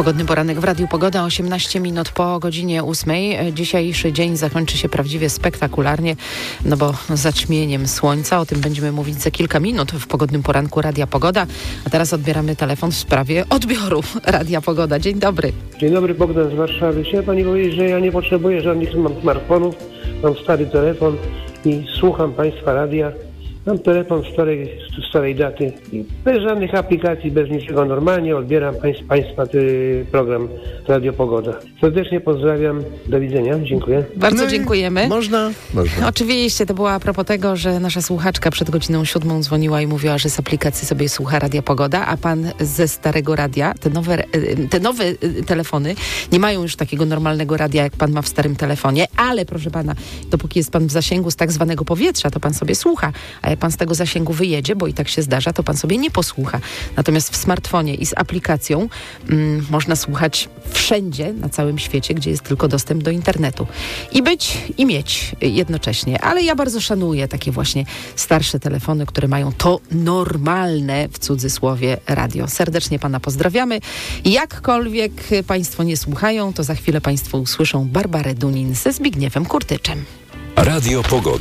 Pogodny poranek w Radiu Pogoda, 18 minut po godzinie 8. Dzisiejszy dzień zakończy się prawdziwie spektakularnie, no bo zaćmieniem słońca. O tym będziemy mówić za kilka minut w Pogodnym poranku Radia Pogoda. A teraz odbieramy telefon w sprawie odbioru Radia Pogoda. Dzień dobry. Dzień dobry, Bogdan z Warszawy. Chciałem pani powiedzieć, że ja nie potrzebuję żadnych smartfonów. Mam stary telefon i słucham państwa radia. Mam telefon z starej daty i bez żadnych aplikacji, bez niczego. Normalnie odbieram państwa program Radio Pogoda. Serdecznie pozdrawiam. Do widzenia. Dziękuję. Bardzo dziękujemy. Można. Oczywiście, to było a propos tego, że nasza słuchaczka przed godziną 7 dzwoniła i mówiła, że z aplikacji sobie słucha Radia Pogoda, a pan ze starego radia, te nowe telefony nie mają już takiego normalnego radia, jak pan ma w starym telefonie, ale proszę pana, dopóki jest pan w zasięgu z tak zwanego powietrza, to pan sobie słucha, a jak pan z tego zasięgu wyjedzie, bo i tak się zdarza, to pan sobie nie posłucha. Natomiast w smartfonie i z aplikacją można słuchać wszędzie na całym świecie, gdzie jest tylko dostęp do internetu. I być, i mieć jednocześnie. Ale ja bardzo szanuję takie właśnie starsze telefony, które mają to normalne, w cudzysłowie, radio. Serdecznie pana pozdrawiamy. Jakkolwiek państwo nie słuchają, to za chwilę państwo usłyszą Barbarę Dunin ze Zbigniewem Kurtyczem. Radio Pogoda.